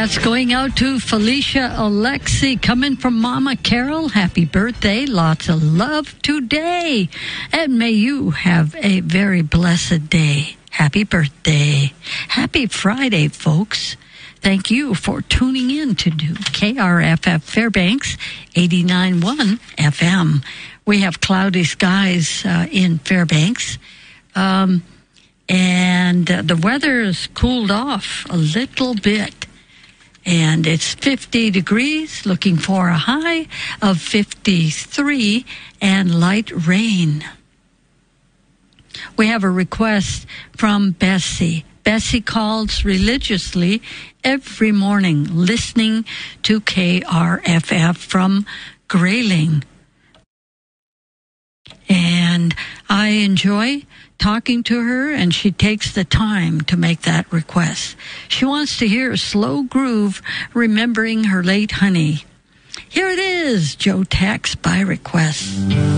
That's going out to Felicia Alexi, coming from Mama Carol. Happy birthday. Lots of love today. And may you have a very blessed day. Happy birthday. Happy Friday, folks. Thank you for tuning in to KRFF Fairbanks 89.1 FM. We have cloudy skies in Fairbanks. And the weather has cooled off a little bit. And it's 50 degrees, looking for a high of 53 and light rain. We have a request from Bessie. Bessie calls religiously every morning, listening to KRFF from Grayling. And I enjoy talking to her, and she takes the time to make that request. She wants to hear a slow groove, remembering her late honey. Here it is, Joe Tex by request.